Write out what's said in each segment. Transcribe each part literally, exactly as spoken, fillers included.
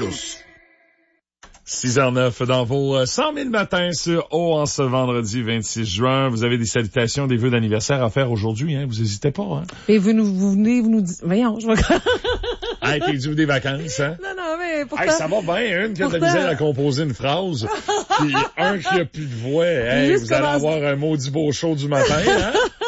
plus. six heures neuf dans vos cent mille matins sur O en ce vendredi vingt-six juin. Vous avez des salutations, des vœux d'anniversaire à faire aujourd'hui, hein? Vous hésitez pas, hein? Et vous nous, vous venez, vous nous dites, voyons, je vais... Hey, t'es dû des vacances, hein? Non, non, mais pourtant... Hey, ça va bien, une qui a de la pourtant... misère à composer une phrase, puis un qui a plus de voix. Hey, vous allez commence... avoir un maudit beau show du matin, hein?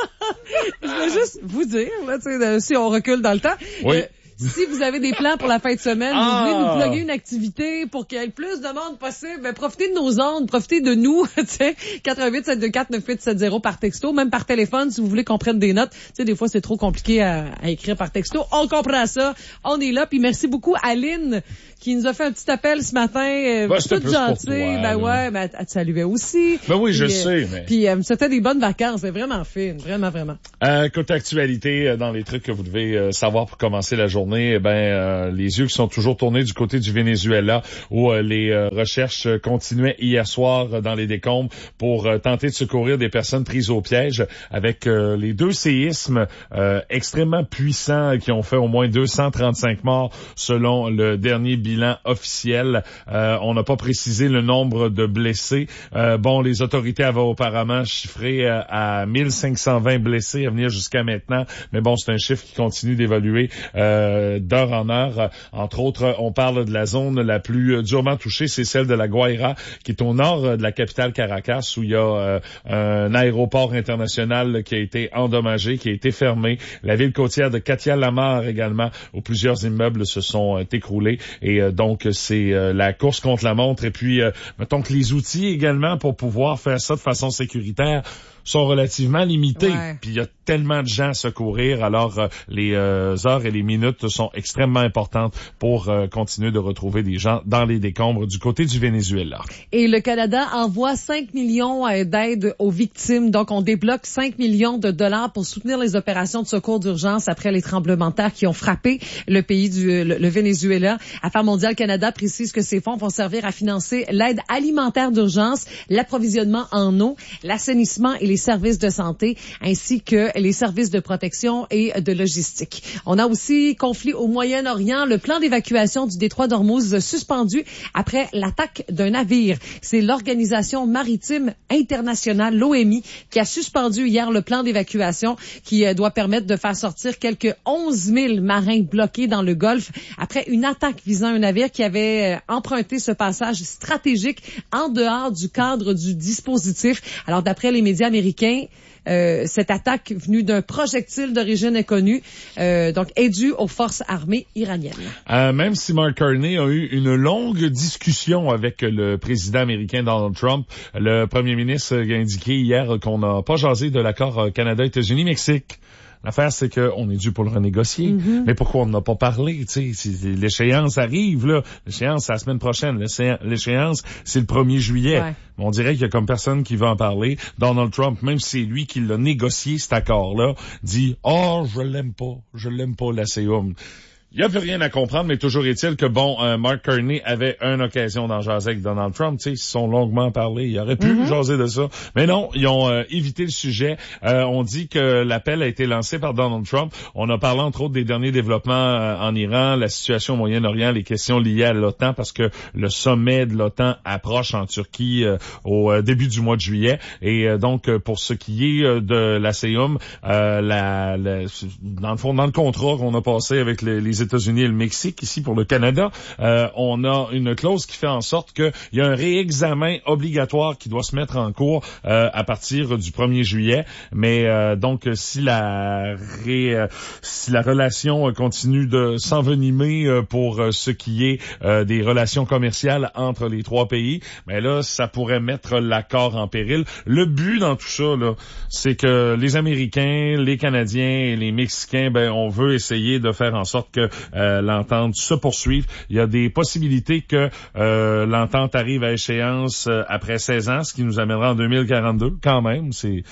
Je veux juste vous dire, là, tu sais, si on recule dans le temps... Oui. Euh, Si vous avez des plans pour la fin de semaine, ah! vous voulez nous plugger une activité pour qu'il y ait le plus de monde possible, ben profitez de nos ondes, profitez de nous, tu sais, quatre un huit, sept deux quatre, neuf huit sept zéro par texto, même par téléphone si vous voulez qu'on prenne des notes. Tu sais, des fois c'est trop compliqué à, à écrire par texto. On comprend ça, on est là, puis merci beaucoup à Lynn qui nous a fait un petit appel ce matin, euh, ben, toute gentille, ben là. ouais, ben elle te saluait aussi. Ben oui, puis, je euh, sais, mais... Puis elle me souhaitait des bonnes vacances, c'est vraiment fine, vraiment, vraiment. Euh, côté actualité, euh, dans les trucs que vous devez euh, savoir pour commencer la journée, eh ben euh, les yeux qui sont toujours tournés du côté du Venezuela, où euh, les euh, recherches continuaient hier soir euh, dans les décombres pour euh, tenter de secourir des personnes prises au piège, avec euh, les deux séismes euh, extrêmement puissants qui ont fait au moins deux cent trente-cinq morts selon le dernier bilan officiel. Euh, on n'a pas précisé le nombre de blessés. Euh, bon, les autorités avaient auparavant chiffré euh, à mille cinq cent vingt blessés à venir jusqu'à maintenant, mais bon, c'est un chiffre qui continue d'évoluer euh, d'heure en heure. Entre autres, on parle de la zone la plus durement touchée, c'est celle de la Guaira, qui est au nord de la capitale Caracas, où il y a euh, un aéroport international qui a été endommagé, qui a été fermé. La ville côtière de Katia-Lamar également, où plusieurs immeubles se sont euh, écroulés. Et euh, donc, c'est euh, la course contre la montre. Et puis, euh, mettons que les outils également pour pouvoir faire ça de façon sécuritaire sont relativement limités. Ouais. Puis il y a tellement de gens à secourir, alors euh, les euh, heures et les minutes sont extrêmement importantes pour euh, continuer de retrouver des gens dans les décombres du côté du Venezuela. Et le Canada envoie cinq millions d'aides aux victimes. Donc, on débloque cinq millions de dollars pour soutenir les opérations de secours d'urgence après les tremblements de terre qui ont frappé le pays du le, le Venezuela. Affaires mondiales Canada précise que ces fonds vont servir à financer l'aide alimentaire d'urgence, l'approvisionnement en eau, l'assainissement et les services de santé, ainsi que les services de protection et de logistique. On a aussi conflit au Moyen-Orient, le plan d'évacuation du détroit d'Ormuz suspendu après l'attaque d'un navire. C'est l'Organisation maritime internationale, l'O M I, qui a suspendu hier le plan d'évacuation qui doit permettre de faire sortir quelques onze mille marins bloqués dans le Golfe après une attaque visant un navire qui avait emprunté ce passage stratégique en dehors du cadre du dispositif. Alors, d'après les médias américains, Euh, cette attaque venue d'un projectile d'origine inconnue, euh, donc est due aux forces armées iraniennes. Euh, même si Mark Carney a eu une longue discussion avec le président américain Donald Trump, le premier ministre a indiqué hier qu'on n'a pas jasé de l'accord Canada-États-Unis-Mexique. L'affaire, c'est qu'on est dû pour le renégocier. Mm-hmm. Mais pourquoi on n'a pas parlé? Tu sais, l'échéance arrive, là. L'échéance, c'est la semaine prochaine. L'échéance, c'est le premier juillet. Ouais. On dirait qu'il y a comme personne qui veut en parler. Donald Trump, même si c'est lui qui l'a négocié, cet accord-là, dit « Oh, je l'aime pas. Je l'aime pas, la C E U ». Il n'y a plus rien à comprendre, mais toujours est-il que, bon, euh, Mark Carney avait une occasion d'en jaser avec Donald Trump. Tu sais, ils se sont longuement parlé. Il aurait pu mm-hmm. jaser de ça. Mais non, ils ont euh, évité le sujet. Euh, on dit que l'appel a été lancé par Donald Trump. On a parlé, entre autres, des derniers développements euh, en Iran, la situation au Moyen-Orient, les questions liées à l'OTAN, parce que le sommet de l'OTAN approche en Turquie euh, au euh, début du mois de juillet. Et euh, donc, pour ce qui est euh, de la C E U, euh, la, la, dans le fond, dans le contrat qu'on a passé avec les, les États-Unis et le Mexique, ici pour le Canada, euh, on a une clause qui fait en sorte qu'il y a un réexamen obligatoire qui doit se mettre en cours euh, à partir du premier juillet. Mais euh, donc, si la ré, euh, si la relation continue de s'envenimer euh, pour euh, ce qui est euh, des relations commerciales entre les trois pays, mais là, ça pourrait mettre l'accord en péril. Le but dans tout ça, là, c'est que les Américains, les Canadiens et les Mexicains, ben, on veut essayer de faire en sorte que Euh, l'entente se poursuive. Il y a des possibilités que euh, l'entente arrive à échéance euh, après seize ans, ce qui nous amènera en deux mille quarante-deux. Quand même, c'est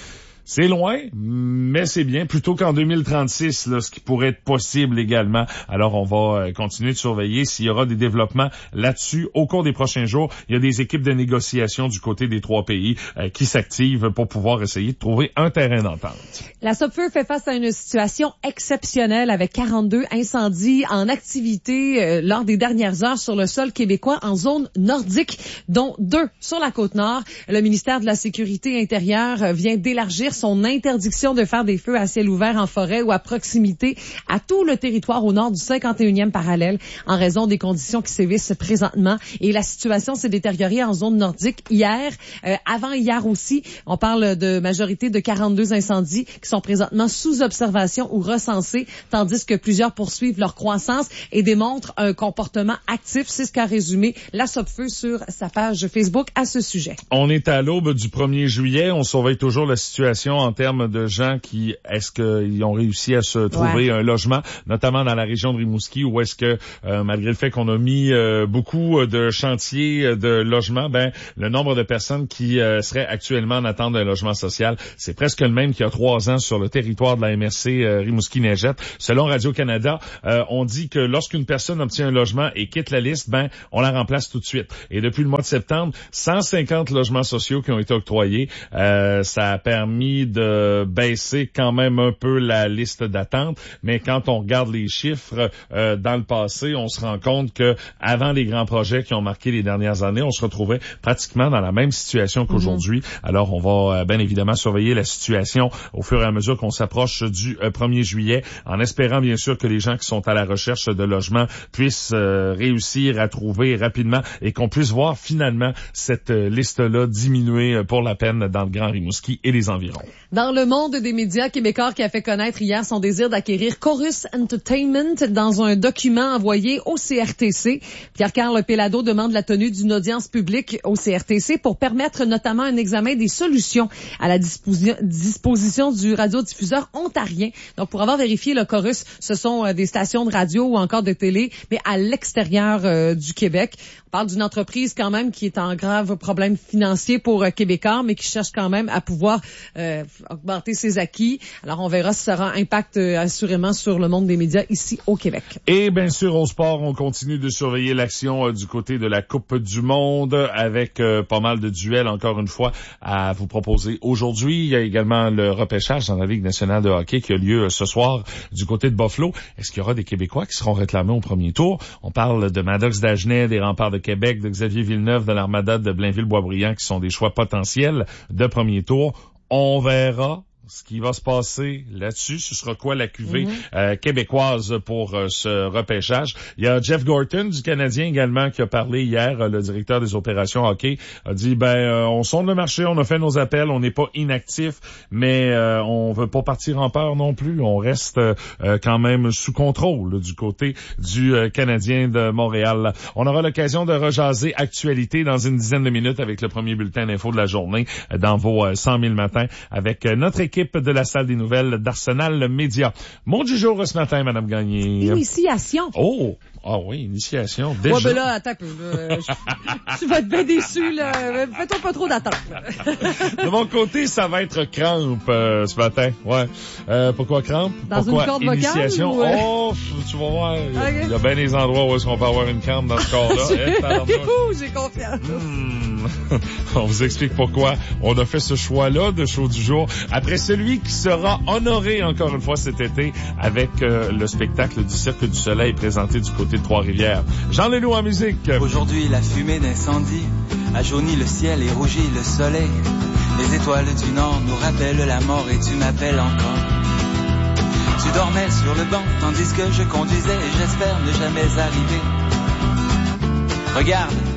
C'est loin, mais c'est bien, plutôt qu'en deux mille trente-six, là, ce qui pourrait être possible également. Alors, on va euh, continuer de surveiller s'il y aura des développements là-dessus au cours des prochains jours. Il y a des équipes de négociation du côté des trois pays euh, qui s'activent pour pouvoir essayer de trouver un terrain d'entente. La Sopfeu fait face à une situation exceptionnelle avec quarante-deux incendies en activité euh, lors des dernières heures sur le sol québécois en zone nordique, dont deux sur la Côte-Nord. Le ministère de la Sécurité intérieure euh, vient d'élargir son interdiction de faire des feux à ciel ouvert en forêt ou à proximité à tout le territoire au nord du cinquante et unième parallèle en raison des conditions qui sévissent présentement. Et la situation s'est détériorée en zone nordique hier, euh, avant hier aussi. On parle de majorité de quarante-deux incendies qui sont présentement sous observation ou recensés, tandis que plusieurs poursuivent leur croissance et démontrent un comportement actif. C'est ce qu'a résumé la Sopfeu sur sa page Facebook à ce sujet. On est à l'aube du premier juillet. On surveille toujours la situation en termes de gens qui, est-ce qu'ils ont réussi à se trouver ouais. un logement, notamment dans la région de Rimouski, ou est-ce que, euh, malgré le fait qu'on a mis euh, beaucoup de chantiers de logement, ben le nombre de personnes qui euh, seraient actuellement en attente d'un logement social, c'est presque le même qu'il y a trois ans sur le territoire de la M R C euh, Rimouski-Neigette. Selon Radio-Canada, euh, on dit que lorsqu'une personne obtient un logement et quitte la liste, ben on la remplace tout de suite. Et depuis le mois de septembre, cent cinquante logements sociaux qui ont été octroyés. Euh, ça a permis de baisser quand même un peu la liste d'attente, mais quand on regarde les chiffres euh, dans le passé, on se rend compte que avant les grands projets qui ont marqué les dernières années, on se retrouvait pratiquement dans la même situation qu'aujourd'hui. Mm-hmm. Alors, on va euh, bien évidemment surveiller la situation au fur et à mesure qu'on s'approche du euh, premier juillet, en espérant bien sûr que les gens qui sont à la recherche de logements puissent euh, réussir à trouver rapidement et qu'on puisse voir finalement cette euh, liste-là diminuer pour la peine dans le Grand Rimouski et les environs. Dans le monde des médias, Québécois qui a fait connaître hier son désir d'acquérir Chorus Entertainment dans un document envoyé au C R T C. Pierre-Carl Péladeau demande la tenue d'une audience publique au C R T C pour permettre notamment un examen des solutions à la disposi- disposition du radiodiffuseur ontarien. Donc, pour avoir vérifié le Chorus, ce sont euh, des stations de radio ou encore de télé, mais à l'extérieur euh, du Québec. On parle d'une entreprise quand même qui est en grave problème financier pour euh, Québécois, mais qui cherche quand même à pouvoir euh, augmenter ses acquis. Alors, on verra si ça aura un impact euh, assurément sur le monde des médias ici au Québec. Et bien sûr, au sport, on continue de surveiller l'action euh, du côté de la Coupe du Monde avec euh, pas mal de duels, encore une fois, à vous proposer aujourd'hui. Il y a également le repêchage dans la Ligue nationale de hockey qui a lieu euh, ce soir du côté de Buffalo. Est-ce qu'il y aura des Québécois qui seront réclamés au premier tour? On parle de Maddox d'Agenais, des Remparts de Québec, de Xavier Villeneuve, de l'Armada de Blainville-Boisbriand, qui sont des choix potentiels de premier tour. On verra ce qui va se passer là-dessus. Ce sera quoi la cuvée mm-hmm. euh, québécoise pour euh, ce repêchage? Il y a Jeff Gorton du Canadien également qui a parlé hier, euh, le directeur des opérations hockey, a dit ben euh, on sonde le marché, on a fait nos appels, on n'est pas inactif, mais euh, on veut pas partir en peur non plus. On reste euh, quand même sous contrôle là, du côté du euh, Canadien de Montréal. On aura l'occasion de rejaser actualité dans une dizaine de minutes avec le premier bulletin d'info de la journée euh, dans vos euh, cent mille matins avec euh, notre équipe de la salle des nouvelles d'Arsenal Média. Mot du jour ce matin, Madame Gagné. Initiation. Oh! Ah oui, initiation. Déjà. Ouais, ben là, attends un peu. Là, je, tu vas être bien déçu, là. Fais-toi pas trop d'attente. De mon côté, ça va être crampe euh, ce matin. Ouais. Euh, pourquoi crampe? Dans pourquoi une corde initiation? vocale? Ou... Oh, tu vas voir. Il y a, okay. il y a bien des endroits où est-ce qu'on peut avoir une crampe dans ce corps-là. Ouh, j'ai confiance. Hmm. On vous explique pourquoi on a fait ce choix-là de show du jour. Après celui qui sera honoré encore une fois cet été avec euh, le spectacle du Cirque du Soleil présenté du côté de Trois-Rivières. Jean Leloup en musique. Aujourd'hui, la fumée d'incendie a jauni le ciel et rougi le soleil. Les étoiles du Nord nous rappellent la mort et tu m'appelles encore. Tu dormais sur le banc tandis que je conduisais et j'espère ne jamais arriver. Regarde,